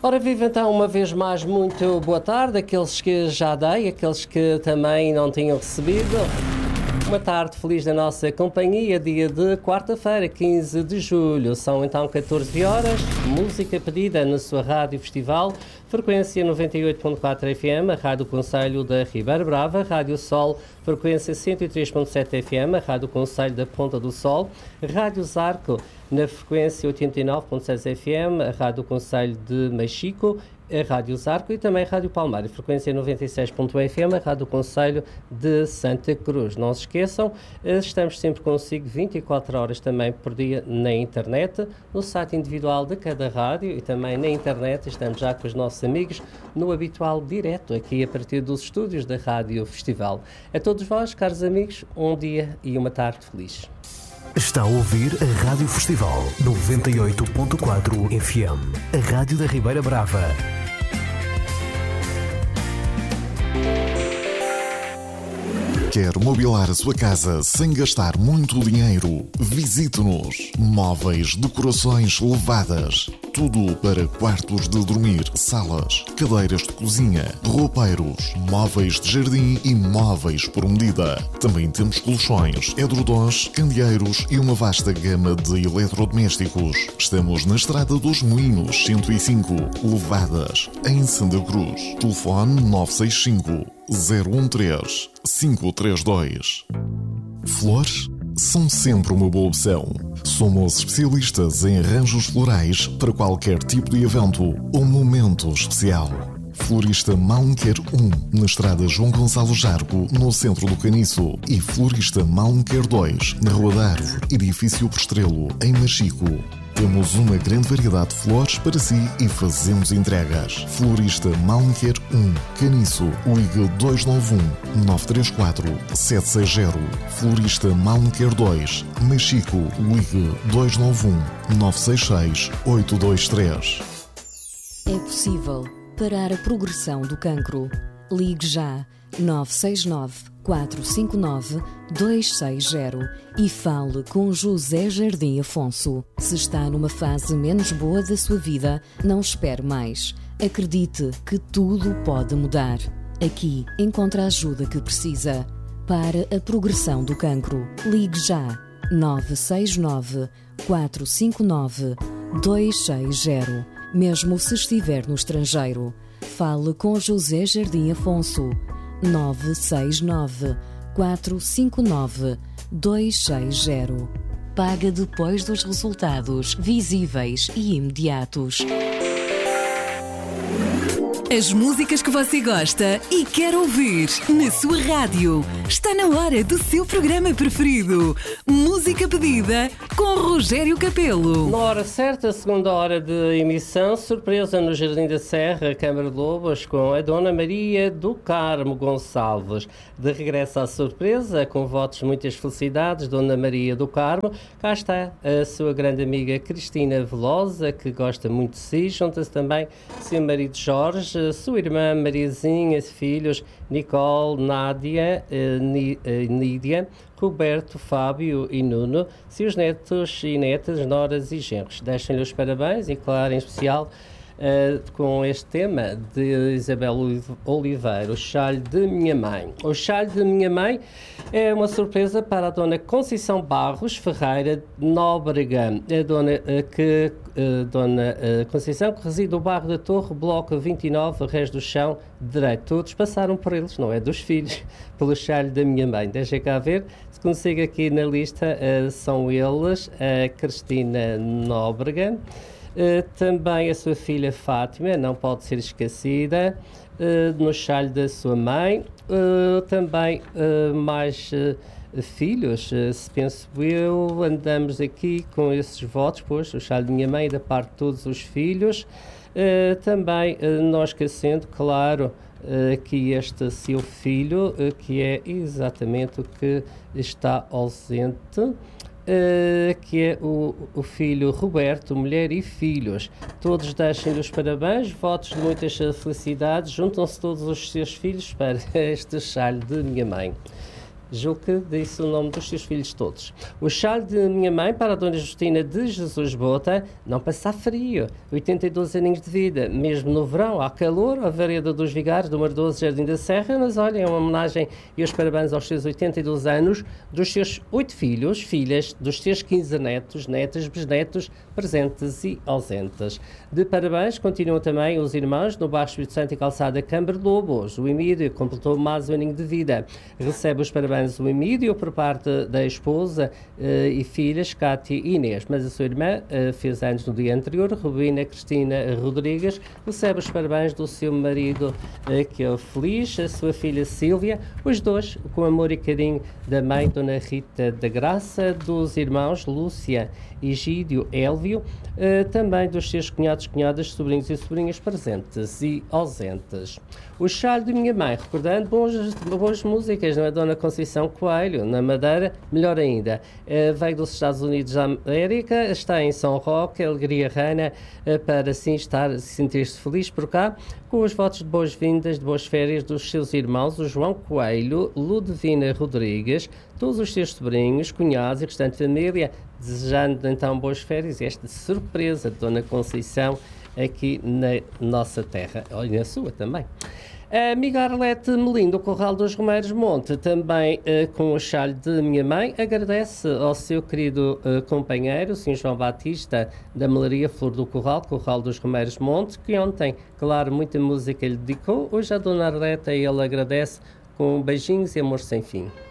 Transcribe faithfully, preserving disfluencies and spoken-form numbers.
Ora, viva então uma vez mais muito boa tarde, aqueles que já dei, aqueles que também não tinham recebido. Uma tarde feliz na nossa companhia, dia de quarta-feira, quinze de julho. São então catorze horas, música pedida na sua rádio festival, frequência noventa e oito ponto quatro F M, a Rádio Conselho da Ribeira Brava, Rádio Sol, frequência cento e três ponto sete F M, a Rádio Conselho da Ponta do Sol, Rádio Zarco, na frequência oitenta e nove ponto seis F M, a Rádio Conselho de Mexico, a Rádio Zarco e também a Rádio Palmar, frequência noventa e seis ponto um F M, a Rádio Conselho de Santa Cruz. Não se esqueçam, estamos sempre consigo vinte e quatro horas também por dia na internet, no site individual de cada rádio e também na internet. Estamos já com os nossos amigos no habitual direto aqui a partir dos estúdios da Rádio Festival. A todos vós, caros amigos, um dia e uma tarde feliz. Está a ouvir a Rádio Festival noventa e oito ponto quatro F M, a Rádio da Ribeira Brava. Quer mobilar a sua casa sem gastar muito dinheiro? Visite-nos. Móveis, decorações levadas. Tudo para quartos de dormir, salas, cadeiras de cozinha, roupeiros, móveis de jardim e móveis por medida. Também temos colchões, edredons, candeeiros e uma vasta gama de eletrodomésticos. Estamos na Estrada dos Moinhos, cento e cinco, Levadas, em Santa Cruz. Telefone nove seis cinco, zero um três, cinco três dois. Flores são sempre uma boa opção. Somos especialistas em arranjos florais para qualquer tipo de evento ou momento especial. Florista Malunquer um, na Estrada João Gonçalo Jargo, no centro do Caniço. E Florista Malunquer dois, na Rua da Árvore, edifício Postrelo, em Machico. Temos uma grande variedade de flores para si e fazemos entregas. Florista Malunquer um, Caniço, ligue dois nove um, nove três quatro, sete seis zero. Florista Malunquer dois, Machico, ligue dois nove um, nove seis seis, oito dois três. É possível parar a progressão do cancro. Ligue já nove seis nove, quatro cinco nove, dois seis zero e fale com José Jardim Afonso. Se está numa fase menos boa da sua vida, não espere mais. Acredite que tudo pode mudar. Aqui encontra a ajuda que precisa. Para a progressão do cancro, ligue já nove seis nove, quatro cinco nove, dois seis zero. Mesmo se estiver no estrangeiro, fale com José Jardim Afonso. nove seis nove, quatro cinco nove, dois seis zero. Paga depois dos resultados visíveis e imediatos. As músicas que você gosta e quer ouvir na sua rádio. Está na hora do seu programa preferido. Música pedida com Rogério Capelo. Na hora certa, segunda hora de emissão, surpresa no Jardim da Serra, Câmara de Lobos, com a Dona Maria do Carmo Gonçalves. De regresso à surpresa, com votos de muitas felicidades, Dona Maria do Carmo. Cá está a sua grande amiga Cristina Velosa, que gosta muito de si. Junta-se também seu marido Jorge, sua irmã Mariazinha, filhos Nicole, Nádia, eh, Nídia, Roberto, Fábio e Nuno, seus netos e netas, noras e genros. Deixem-lhe os parabéns e, claro, em especial Uh, com este tema de Isabel Oliveira, o Chalho de Minha Mãe. O Chalho de Minha Mãe é uma surpresa para a Dona Conceição Barros Ferreira Nóbrega, a dona, uh, que, uh, dona uh, Conceição, que reside no bairro da Torre, bloco vinte e nove, Reis do Chão, direito. Todos passaram por eles, não é dos filhos, pelo Chalho da Minha Mãe. Deixa cá ver se consigo aqui na lista. Uh, são eles, a Cristina Nóbrega, Uh, também a sua filha Fátima, não pode ser esquecida, uh, no Chalho da sua mãe. Uh, também uh, mais uh, filhos, uh, se penso eu, andamos aqui com esses votos, pois, o Chalho da minha mãe, da parte de todos os filhos. Uh, também, uh, não esquecendo, claro, uh, que este seu filho, uh, que é exatamente o que está ausente, Uh, que é o, o filho Roberto, mulher e filhos. Todos deixem-lhe os parabéns, votos de muitas felicidades, juntam-se todos os seus filhos para este Chalho de Minha Mãe. julgo que disse o nome dos seus filhos todos. O chale de minha mãe para a Dona Justina de Jesus Bota, não passar frio, oitenta e dois aninhos de vida, mesmo no verão, há calor, a Vereda dos Vigares, número doze, Jardim da Serra, mas olha, é uma homenagem e os parabéns aos seus oitenta e dois anos, dos seus oito filhos, filhas, dos seus quinze netos, netas, bisnetos, presentes e ausentes. De parabéns continuam também os irmãos no Baixo Espírito Santo e Calçada Câmara de Lobos. O Emílio completou mais um aninho de vida. Recebe os parabéns o Emílio por parte da esposa uh, e filhas Cátia e Inês, mas a sua irmã uh, fez anos no dia anterior, Rubina Cristina Rodrigues, recebe os parabéns do seu marido uh, que é o Feliz, a sua filha Sílvia, os dois com amor e carinho da mãe Dona Rita da Graça, dos irmãos Lúcia e Gídio Élvio, uh, também dos seus cunhados, cunhadas, sobrinhos e sobrinhas presentes e ausentes. O chale de minha mãe, recordando bons, boas músicas, não é? Dona Conceição Coelho, na Madeira, melhor ainda. Uh, veio dos Estados Unidos da América, está em São Roque, alegria rana, uh, para assim estar, sentir-se feliz por cá, com os votos de boas-vindas, de boas férias dos seus irmãos, o João Coelho, Ludovina Rodrigues, todos os seus sobrinhos, cunhados e restante família, desejando então boas férias e esta surpresa de Dona Conceição aqui na nossa terra, e na sua também. A amiga Arlete Melim, do Corral dos Romeiros Monte, também uh, com o chale de minha mãe, agradece ao seu querido uh, companheiro, o senhor João Batista, da Melaria Flor do Corral, Corral dos Romeiros Monte, que ontem, claro, muita música lhe dedicou. Hoje a Dona Arlete, ele agradece com beijinhos e amor sem fim.